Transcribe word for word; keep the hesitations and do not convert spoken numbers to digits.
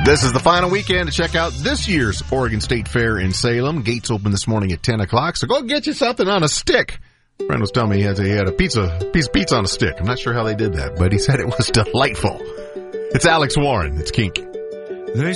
This is the final weekend to check out this year's Oregon State Fair in Salem. Gates open this morning at ten o'clock, so go get you something on a stick. A friend was telling me he had, a, he had a pizza, piece of pizza on a stick. I'm not sure how they did that, but he said it was delightful. It's Alex Warren. It's Kink.